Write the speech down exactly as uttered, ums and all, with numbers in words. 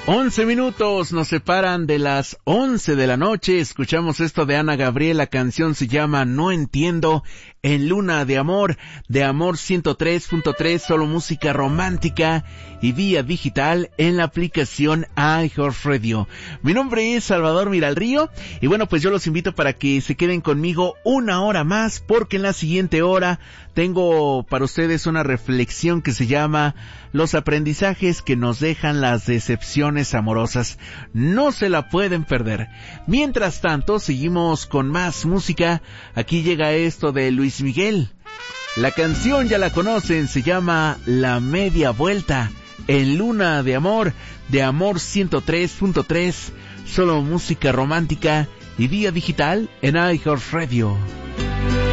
Once minutos nos separan de las once de la noche. Escuchamos esto de Ana Gabriel. La canción se llama No Entiendo, en Luna de Amor, de Amor ciento tres punto tres, solo música romántica y vía digital en la aplicación iHeartRadio. Mi nombre es Salvador Miralrío y bueno, pues yo los invito para que se queden conmigo una hora más, porque en la siguiente hora tengo para ustedes una reflexión que se llama Los aprendizajes que nos dejan las decepciones amorosas. No se la pueden perder. Mientras tanto, seguimos con más música. Aquí llega esto de Luis Miguel. La canción ya la conocen, se llama La Media Vuelta, en Luna de Amor, de Amor ciento tres punto tres, solo música romántica y vía digital en iHeartRadio.